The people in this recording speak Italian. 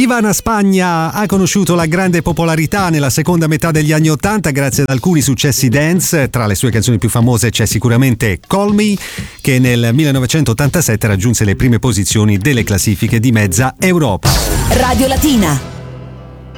Ivana Spagna ha conosciuto la grande popolarità nella seconda metà degli anni '80 grazie ad alcuni successi dance. Tra le sue canzoni più famose c'è sicuramente Call Me, che nel 1987 raggiunse le prime posizioni delle classifiche di mezza Europa. Radio Latina.